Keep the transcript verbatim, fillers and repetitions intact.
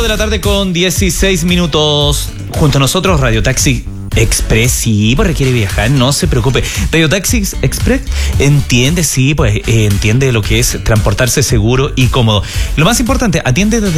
de la tarde con dieciséis minutos. Junto a nosotros, Radio Taxi Express, sí, pues requiere viajar, no se preocupe. Radio Taxi Express entiende, sí, pues eh, entiende lo que es transportarse seguro y cómodo. Lo más importante, atiende desde